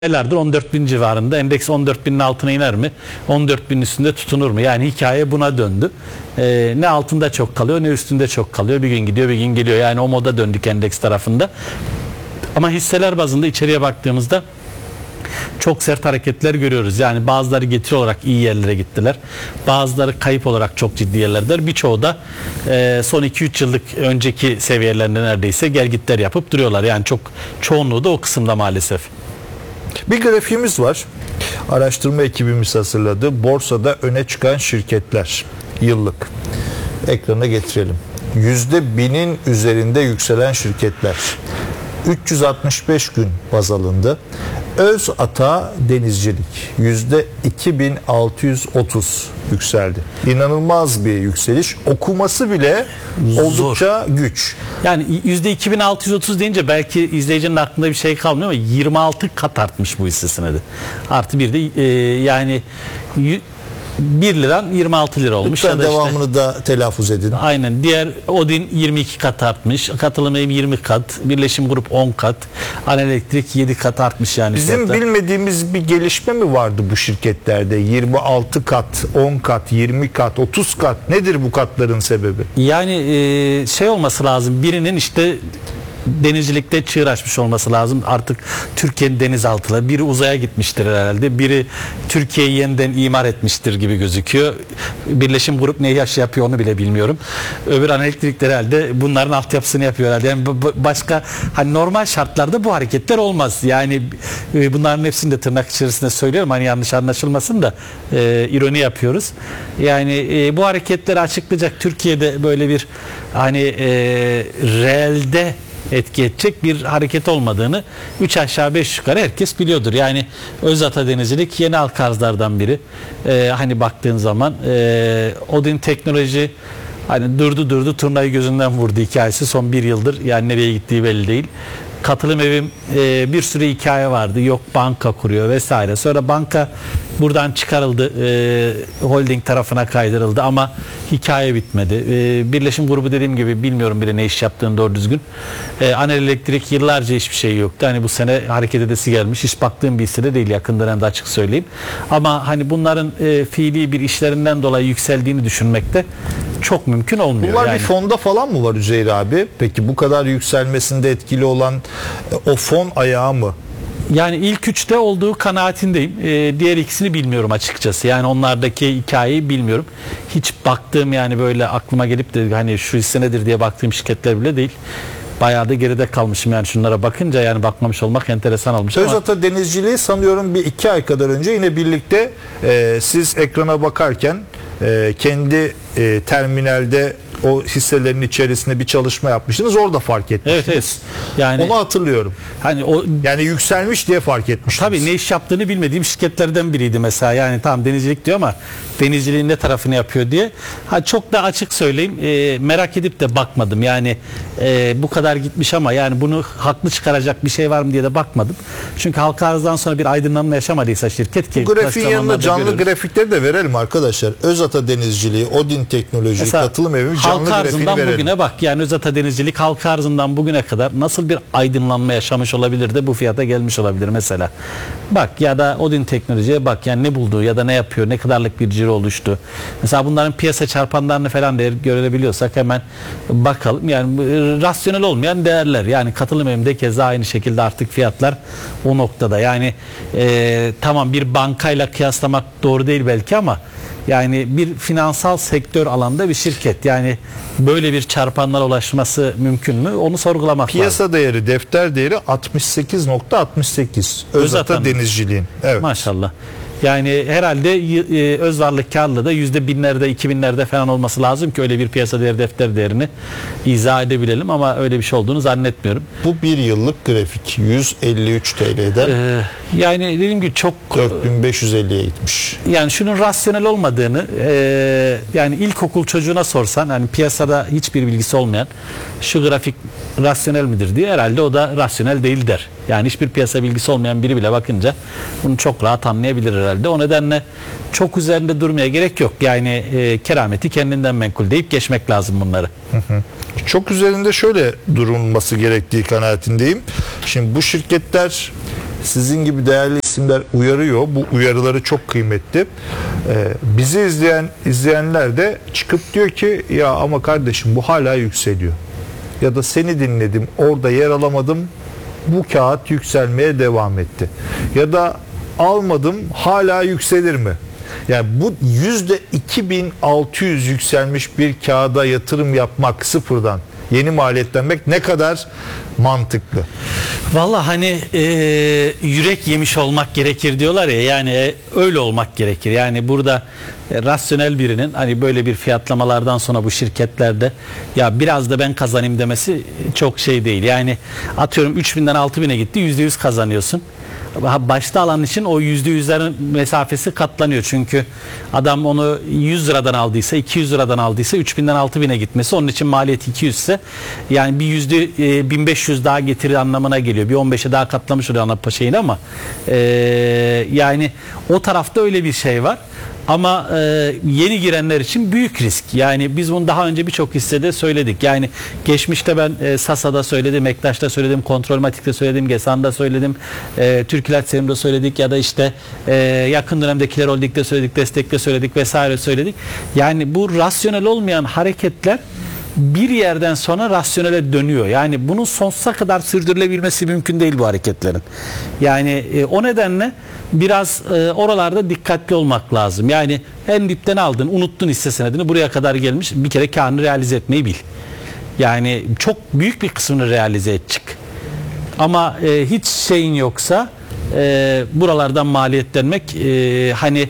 Aylardır 14.000 civarında, endeks 14.000'in altına iner mi? 14.000'in üstünde tutunur mu? Yani hikaye buna döndü. Ne altında çok kalıyor ne üstünde çok kalıyor. Bir gün gidiyor bir gün geliyor. Yani o moda döndük endeks tarafında. Ama hisseler bazında içeriye baktığımızda çok sert hareketler görüyoruz. Yani bazıları getiri olarak iyi yerlere gittiler. Bazıları kayıp olarak çok ciddi yerlerdeler. Birçoğu da son 2-3 yıllık önceki seviyelerinde neredeyse gelgitler yapıp duruyorlar. Yani çok çoğunluğu da o kısımda maalesef. Bir grafiğimiz var. Araştırma ekibimiz hazırladı. Borsada öne çıkan şirketler yıllık. Ekrana getirelim. %1000'in üzerinde yükselen şirketler. 365 gün baz alındı. Öz Ata Denizcilik %2630 yükseldi. İnanılmaz bir yükseliş. Okuması bile oldukça güç. Yani %2630 deyince belki izleyicinin aklında bir şey kalmıyor ama 26 kat artmış bu hisse senedi. Artı bir de yani 1 liran 26 lira olmuş. Lütfen devamını da telaffuz edin. Aynen. Diğer Odin 22 kat artmış. Katılım Evim 20 kat. Birleşim Grup 10 kat. Anel Elektrik 7 kat artmış yani. Bizim fiyatlar. bilmediğimiz bir gelişme mi vardı bu şirketlerde? 26 kat, 10 kat, 20 kat, 30 kat. Nedir bu katların sebebi? Yani şey olması lazım. Birinin işte denizcilikte çığır açmış olması lazım. Artık Türkiye'nin denizaltıları, biri uzaya gitmiştir herhalde. Biri Türkiye'yi yeniden imar etmiştir gibi gözüküyor. Birleşim Grup ne yapıyor onu bile bilmiyorum. Öbür Anel Elektrik herhalde bunların altyapısını yapıyor herhalde. Yani başka hani normal şartlarda bu hareketler olmaz. Yani bunların hepsini de tırnak içerisinde söylüyorum. Hani yanlış anlaşılmasın da ironi yapıyoruz. Yani bu hareketleri açıklayacak Türkiye'de böyle bir hani reelde etki edecek bir hareket olmadığını 3 aşağı 5 yukarı herkes biliyordur. Yani Öz Ata Denizcilik yeni halka arzlardan biri. Hani baktığın zaman Odin Teknoloji hani durdu turnayı gözünden vurdu hikayesi son bir yıldır. Yani nereye gittiği belli değil. Katılım Evim bir sürü hikaye vardı. Yok banka kuruyor vesaire. Sonra banka buradan çıkarıldı. Holding tarafına kaydırıldı ama hikaye bitmedi. Birleşim Grubu dediğim gibi bilmiyorum bile ne iş yaptığını doğru düzgün. Anel Elektrik yıllarca hiçbir şey yoktu. Hani bu sene hareket edesi gelmiş. Hiç baktığım bir hisse de değil yakın dönemde açık söyleyeyim. Ama hani bunların fiili bir işlerinden dolayı yükseldiğini düşünmekte çok mümkün olmuyor. Bunlar yani. Bir fonda falan mı var Üzeyir abi? Peki bu kadar yükselmesinde etkili olan o fon ayağı mı? Yani ilk üçte olduğu kanaatindeyim. Diğer ikisini bilmiyorum açıkçası. Yani onlardaki hikayeyi bilmiyorum. Hiç baktığım yani böyle aklıma gelip de hani şu hisse nedir diye baktığım şirketler bile değil. Bayağı da geride kalmışım yani şunlara bakınca yani bakmamış olmak enteresan olmuş. Öz Ata Denizciliği sanıyorum bir 2 ay kadar önce yine birlikte siz ekrana bakarken kendi terminalde o hisselerin içerisinde bir çalışma yapmıştınız. Orada fark etmiştiniz. Evet. Yani onu hatırlıyorum. Hani o yani yükselmiş diye fark etmiştiniz. Tabii ne iş yaptığını bilmediğim şirketlerden biriydi mesela. Yani tamam denizcilik diyor ama denizciliğin ne tarafını yapıyor diye. Çok da açık söyleyeyim. Merak edip de bakmadım. Yani bu kadar gitmiş ama yani bunu haklı çıkaracak bir şey var mı diye de bakmadım. Çünkü halka arzdan sonra bir aydınlanma yaşamadıysa şirket ki bu grafiğin yanında canlı grafikleri de verelim arkadaşlar. Öz Ata Denizciliği, Odin Teknoloji, mesela, Katılım Evi canlı grafiğini verelim. Bugüne bak yani Öz Ata Denizcilik halka arzından bugüne kadar nasıl bir aydınlanma yaşamış olabilir de bu fiyata gelmiş olabilir mesela. Bak ya da Odin Teknoloji'ye bak yani ne bulduğu ya da ne yapıyor, ne kadarlık bir ciro oluştu. Mesela bunların piyasa çarpanlarını falan da görebiliyorsak hemen bakalım. Yani rasyonel olmayan değerler. Yani Katılım Evi'nde keza aynı şekilde artık fiyatlar o noktada. Yani tamam bir bankayla kıyaslamak doğru değil belki ama yani bir finansal sektör alanda bir şirket. Yani böyle bir çarpanlara ulaşması mümkün mü? Onu sorgulamak lazım. Piyasa değeri, defter değeri 68.68. Öz Ata Denizciliğin. Evet. Maşallah. Yani herhalde öz varlık karlılığı da %1000'lerde 2000'lerde falan olması lazım ki öyle bir piyasa değeri defter değerini izah edebilelim ama öyle bir şey olduğunu zannetmiyorum. Bu bir yıllık grafik 153 TL'den yani dediğim gibi çok 4550'ye gitmiş. Yani şunun rasyonel olmadığını yani ilkokul çocuğuna sorsan hani piyasada hiçbir bilgisi olmayan şu grafik rasyonel midir diye herhalde o da rasyonel değil der. Yani hiçbir piyasa bilgisi olmayan biri bile bakınca bunu çok rahat anlayabilir herhalde. O nedenle çok üzerinde durmaya gerek yok. Yani kerameti kendinden menkul deyip geçmek lazım bunları. Çok üzerinde şöyle durulması gerektiği kanaatindeyim. Şimdi bu şirketler sizin gibi değerli isimler uyarıyor. Bu uyarıları çok kıymetli. Bizi izleyenler de çıkıp diyor ki ya ama kardeşim bu hala yükseliyor. Ya da seni dinledim, orada yer alamadım, bu kağıt yükselmeye devam etti. Ya da almadım, hala yükselir mi? Yani bu %2600 yükselmiş bir kağıda yatırım yapmak, sıfırdan yeni maliyetlenmek ne kadar mantıklı? Vallahi hani yürek yemiş olmak gerekir diyorlar ya, yani öyle olmak gerekir. Yani burada rasyonel birinin hani böyle bir fiyatlamalardan sonra bu şirketlerde ya biraz da ben kazanayım demesi çok şey değil. Yani atıyorum 3000'den 6000'e gitti, %100 kazanıyorsun. Başta alan için o %100'lerin mesafesi katlanıyor. Çünkü adam onu 100 liradan aldıysa, 200 liradan aldıysa 3000'den 6000'e gitmesi onun için maliyeti 200 ise yani bir %1500 daha getiri anlamına geliyor. Bir 15'e daha katlamış oluyor ana şeyini ama yani o tarafta öyle bir şey var. Ama yeni girenler için büyük risk. Yani biz bunu daha önce birçok hissede söyledik. Yani geçmişte ben Sasa'da söyledim, Ektaş'ta söyledim, Kontrolmatik'te söyledim, Gesan'da söyledim, Türk İlaç Serum'da söyledik ya da işte yakın dönemde Kiler Holding'de söyledik, Destek'te söyledik vesaire söyledik. Yani bu rasyonel olmayan hareketler bir yerden sonra rasyonele dönüyor. Yani bunun sonsuza kadar sürdürülebilmesi mümkün değil bu hareketlerin. Yani o nedenle biraz oralarda dikkatli olmak lazım. Yani en dipten aldın, unuttun hisse senedini, buraya kadar gelmiş, bir kere karını realize etmeyi bil. Yani çok büyük bir kısmını realize et çık. Ama hiç şeyin yoksa buralardan maliyetlenmek hani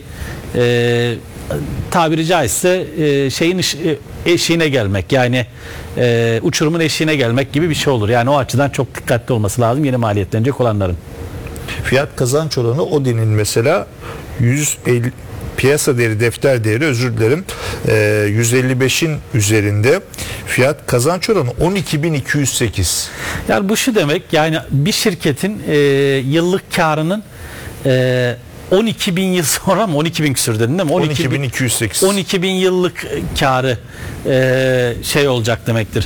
tabiri caizse şeyin eşiğine gelmek, yani uçurumun eşiğine gelmek gibi bir şey olur. Yani o açıdan çok dikkatli olması lazım yeni maliyetlenecek olanların. Fiyat kazanç oranı Odin'in mesela 150 piyasa değeri, defter değeri, özür dilerim, 155'in üzerinde, fiyat kazanç oranı 12.208. Yani bu şu demek, yani bir şirketin yıllık karının 12.000 yıl sonra mı, 12.000 küsür dedin değil mi? 12.208. 12.000 yıllık karı şey olacak demektir.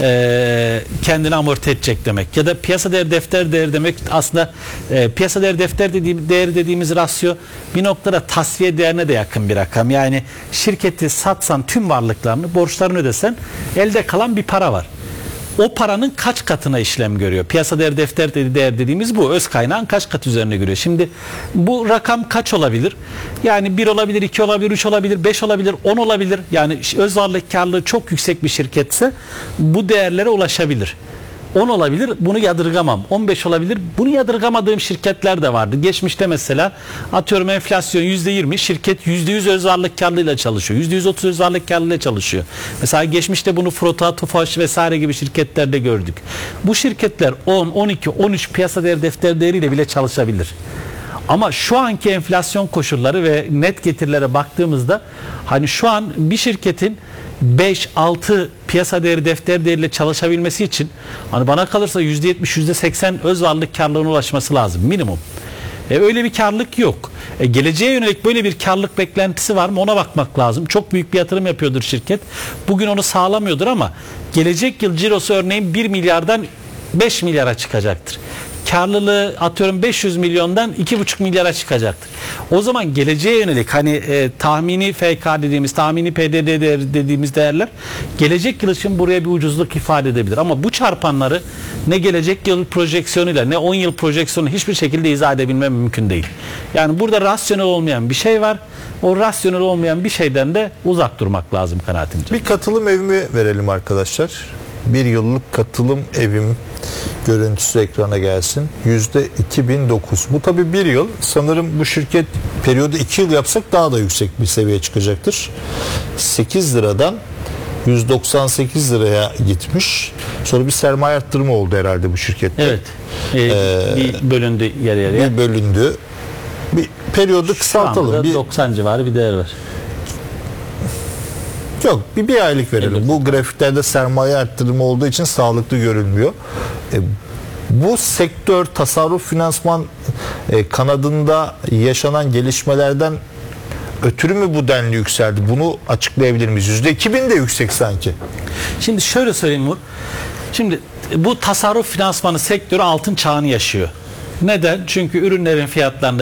Kendini amorti edecek demek. Ya da piyasa değer, defter değeri demek aslında piyasa değer, defter değeri dediğimiz rasyo bir noktada tasfiye değerine de yakın bir rakam. Yani şirketi satsan, tüm varlıklarını, borçlarını ödesen elde kalan bir para var. O paranın kaç katına işlem görüyor? Piyasa değer, defter değer dediğimiz bu. Öz kaynağın kaç kat üzerine görüyor? Şimdi bu rakam kaç olabilir? Yani 1 olabilir, 2 olabilir, 3 olabilir, 5 olabilir, 10 olabilir. Yani öz varlık karlılığı çok yüksek bir şirketse bu değerlere ulaşabilir. 10 olabilir, bunu yadırgamam. 15 olabilir, bunu yadırgamadığım şirketler de vardı. Geçmişte mesela atıyorum enflasyon %20, şirket %100 öz varlık karlılığıyla çalışıyor. %130 öz varlık karlılığıyla çalışıyor. Mesela geçmişte bunu Frota, Tofaş vesaire gibi şirketlerde gördük. Bu şirketler 10, 12, 13 piyasa değer, defter değeriyle bile çalışabilir. Ama şu anki enflasyon koşulları ve net getirilere baktığımızda hani şu an bir şirketin 5-6 piyasa değeri, defter değeriyle çalışabilmesi için hani bana kalırsa %70, %80 öz varlık karlılığına ulaşması lazım minimum. Öyle bir karlılık yok. Geleceğe yönelik böyle bir karlılık beklentisi var mı, ona bakmak lazım. Çok büyük bir yatırım yapıyordur şirket. Bugün onu sağlamıyordur ama gelecek yıl cirosu örneğin 1 milyardan 5 milyara çıkacaktır. Karlılığı atıyorum 500 milyondan 2,5 milyara çıkacaktır. O zaman geleceğe yönelik hani tahmini FK dediğimiz, tahmini PDD dediğimiz değerler gelecek yıl için buraya bir ucuzluk ifade edebilir. Ama bu çarpanları ne gelecek yıl projeksiyonuyla ne 10 yıl projeksiyonu hiçbir şekilde izah edebilmem mümkün değil. Yani burada rasyonel olmayan bir şey var. O rasyonel olmayan bir şeyden de uzak durmak lazım kanaatimce. Bir katılım evimi verelim arkadaşlar. Bir yıllık katılım evim görüntüsü ekrana gelsin. %2009. Bu tabii bir yıl. Sanırım bu şirket periyodu 2 yıl yapsak daha da yüksek bir seviyeye çıkacaktır. 8 liradan 198 liraya gitmiş. Sonra bir sermaye arttırma oldu herhalde bu şirkette. Evet. Bir bölündü yarı yarıya. Bir bölündü. Bir periyodu kısaltalım. Bir 90 civarı bir değer var. Yok, bir aylık verelim. Evet. Bu grafiklerde sermaye arttırımı olduğu için sağlıklı görünmüyor. Bu sektör tasarruf finansman kanadında yaşanan gelişmelerden ötürü mü bu denli yükseldi? Bunu açıklayabilir miyiz? %2000 de yüksek sanki. Şimdi şöyle söyleyeyim Uğur. Şimdi bu tasarruf finansmanı sektörü altın çağını yaşıyor. Neden? Çünkü ürünlerin fiyatlarında